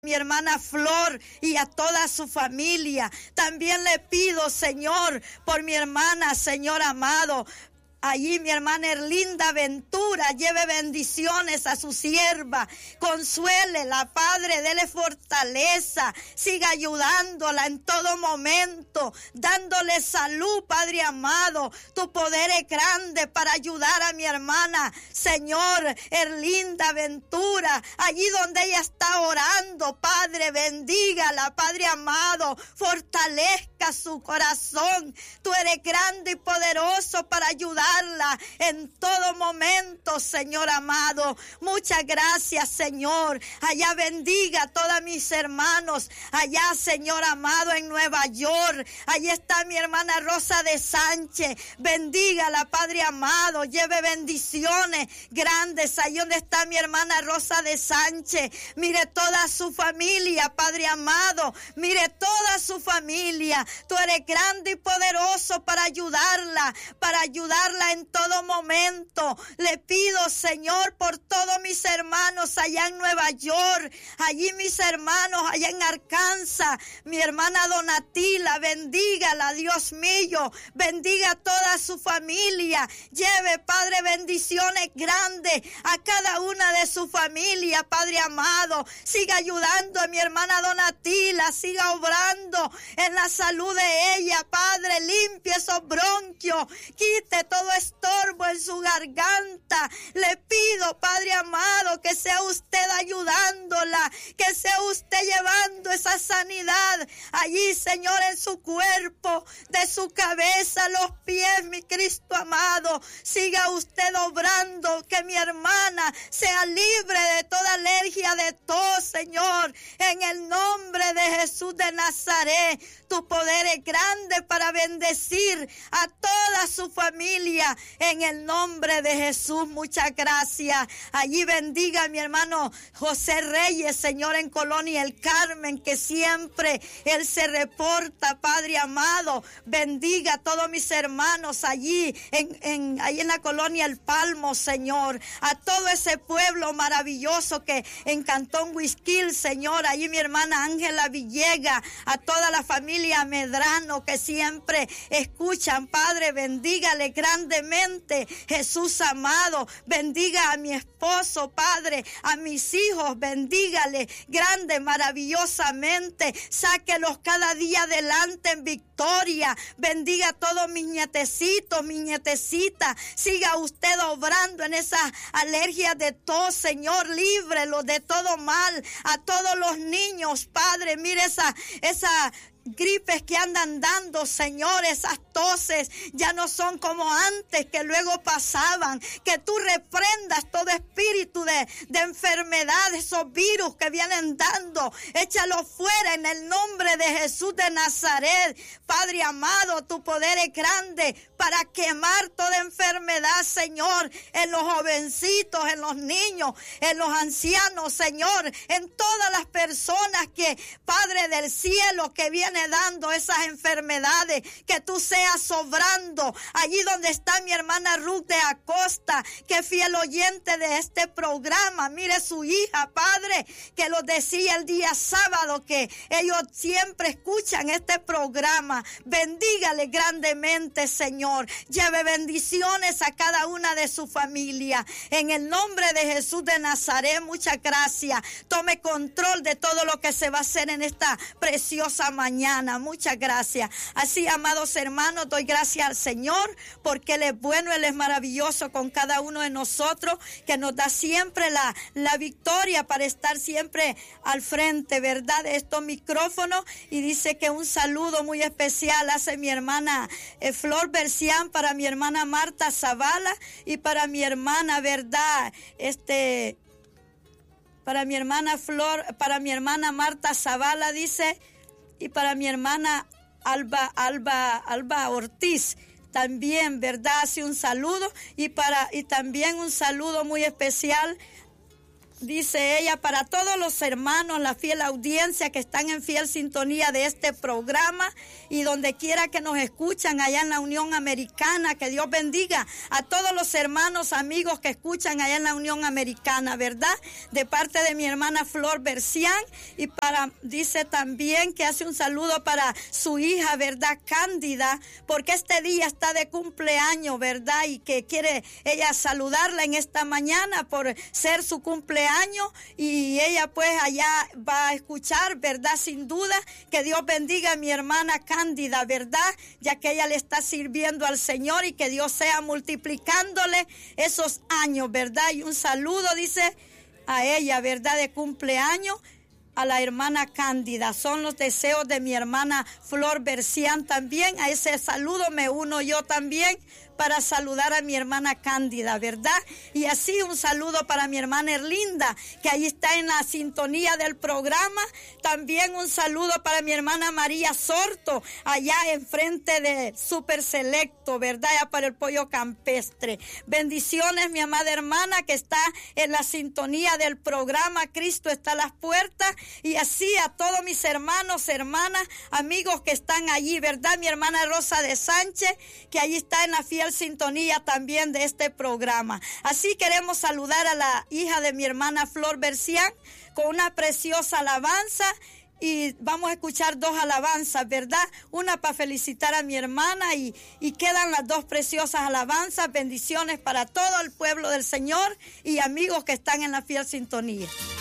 mi hermana Flor y a toda su familia. También le pido, Señor, por mi hermana, Señor amado, allí mi hermana Erlinda Ventura, lleve bendiciones a su sierva, consuélela, Padre, dele fortaleza, siga ayudándola en todo momento, dándole salud, Padre amado. Tu poder es grande para ayudar a mi hermana, Señor Erlinda Ventura, allí donde ella está orando, Padre, bendígala, Padre amado, fortalezca su corazón. Tú eres grande y poderoso para ayudar en todo momento, Señor amado. Muchas gracias, Señor. Allá bendiga a todos mis hermanos. Allá, Señor amado, en Nueva York. Allí está mi hermana Rosa de Sánchez. Bendígala, Padre amado. Lleve bendiciones grandes. Allí donde está mi hermana Rosa de Sánchez. Mire toda su familia, Padre amado. Mire toda su familia. Tú eres grande y poderoso para ayudarla en todo momento. Le pido, Señor, por todos mis hermanos allá en Nueva York, allí mis hermanos allá en Arkansas, mi hermana Donatila, bendígala, Dios mío, bendiga a toda su familia, lleve, Padre, bendiciones grandes a cada una de su familia, Padre amado, siga ayudando a mi hermana Donatila, siga obrando en la salud de ella, Padre, limpie esos bronquios, quite todo estorbo en su garganta. Le pido, Padre amado, que sea usted ayudándola, que sea usted llevando esa sanidad allí, Señor, en su cuerpo, de su cabeza a los pies, mi Cristo amado. Siga usted obrando, que mi hermana sea libre de toda alergia de tos, Señor, en el nombre de Jesús de Nazaret. Tu poder es grande para bendecir a toda su familia, en el nombre de Jesús. Muchas gracias. Allí bendiga a mi hermano José Reyes, Señor, en Colonia El Carmen, que siempre él se reporta, Padre amado. Bendiga a todos mis hermanos allí en la Colonia El Palmo, Señor, a todo ese pueblo maravilloso que en Cantón Huizquil, Señor, allí mi hermana Ángela Villegas, a toda la familia Medrano que siempre escuchan, Padre, bendígale grandemente, Jesús amado, bendiga a mi esposo, Padre, a mis hijos, bendígale grande, maravillosamente, sáquelos cada día adelante en victoria, bendiga a todos mis nietecitos, mis nietecitas, siga usted obrando en esas alergias de tos, Señor, líbrelo de todo mal, a todos los niños, Padre, mire esa gripes que andan dando, Señor, esas toses ya no son como antes, que luego pasaban, que tú reprendas todo espíritu de enfermedad, esos virus que vienen dando, échalos fuera en el nombre de Jesús de Nazaret. Padre amado, tu poder es grande para quemar toda enfermedad, Señor, en los jovencitos, en los niños, en los ancianos, Señor, en todas las personas que, Padre del cielo, que viene dando esas enfermedades, que tú seas sobrando allí donde está mi hermana Ruth de Acosta, que fiel oyente de este programa. Mire su hija, Padre, que lo decía el día sábado, que ellos siempre escuchan este programa. Bendígale grandemente, Señor, lleve bendiciones a cada una de su familia, en el nombre de Jesús de Nazaret. Muchas gracias. Tome control de todo lo que se va a hacer en esta preciosa mañana. Muchas gracias. Así, amados hermanos, doy gracias al Señor porque Él es bueno, Él es maravilloso con cada uno de nosotros, que nos da siempre la victoria para estar siempre al frente, ¿verdad?, de estos micrófonos. Y dice que un saludo muy especial hace mi hermana Flor Bercián para mi hermana Marta Zavala y para mi hermana, ¿verdad?, para mi hermana Flor, para mi hermana Marta Zavala, dice, y para mi hermana Alba Ortiz. También, ¿verdad?, hace un saludo y también un saludo muy especial dice ella, para todos los hermanos, la fiel audiencia que están en fiel sintonía de este programa y donde quiera que nos escuchan allá en la Unión Americana, que Dios bendiga a todos los hermanos, amigos que escuchan allá en la Unión Americana, ¿verdad? De parte de mi hermana Flor Bercián, y dice también que hace un saludo para su hija, ¿verdad? Cándida, porque este día está de cumpleaños, ¿verdad? Y que quiere ella saludarla en esta mañana por ser su cumpleaños, y ella pues allá va a escuchar, ¿verdad? Sin duda, que Dios bendiga a mi hermana Cándida, ¿verdad? Ya que ella le está sirviendo al Señor, y que Dios sea multiplicándole esos años, ¿verdad? Y un saludo, dice, a ella, ¿verdad? De cumpleaños, a la hermana Cándida. Son los deseos de mi hermana Flor Bercián también. A ese saludo me uno yo también para saludar a mi hermana Cándida, ¿verdad? Y así un saludo para mi hermana Erlinda, que ahí está en la sintonía del programa. También un saludo para mi hermana María Sorto, allá enfrente de Super Selecto, ¿verdad? Allá para el pollo campestre. Bendiciones, mi amada hermana, que está en la sintonía del programa Cristo está a las puertas. Y así a todos mis hermanos, hermanas, amigos que están allí, ¿verdad? Mi hermana Rosa de Sánchez, que allí está en la fiel sintonía también de este programa. Así queremos saludar a la hija de mi hermana Flor Bercián con una preciosa alabanza, y vamos a escuchar dos alabanzas, ¿verdad? Una para felicitar a mi hermana, y quedan las dos preciosas alabanzas. Bendiciones para todo el pueblo del Señor y amigos que están en la fiel sintonía.